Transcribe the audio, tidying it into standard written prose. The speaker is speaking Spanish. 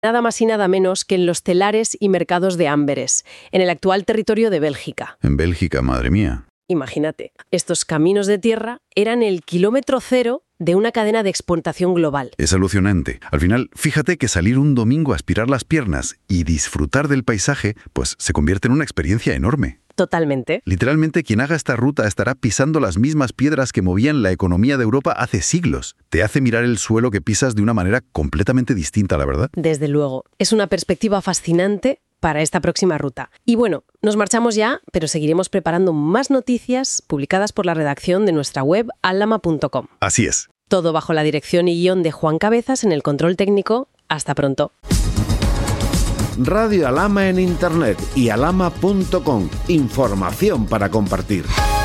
nada más y nada menos que en los telares y mercados de Amberes, en el actual territorio de Bélgica. En Bélgica, madre mía. Imagínate, estos caminos de tierra eran el kilómetro cero de una cadena de exportación global. Es alucinante. Al final, fíjate que salir un domingo a aspirar las piernas y disfrutar del paisaje, pues se convierte en una experiencia enorme. Totalmente. Literalmente, quien haga esta ruta estará pisando las mismas piedras que movían la economía de Europa hace siglos. Te hace mirar el suelo que pisas de una manera completamente distinta, la verdad. Desde luego. Es una perspectiva fascinante para esta próxima ruta. Y bueno, nos marchamos ya, pero seguiremos preparando más noticias publicadas por la redacción de nuestra web aldama.com. Así es. Todo bajo la dirección y guión de Juan Cabezas en el control técnico. Hasta pronto. Radio Alhama en Internet y alhama.com. Información para compartir.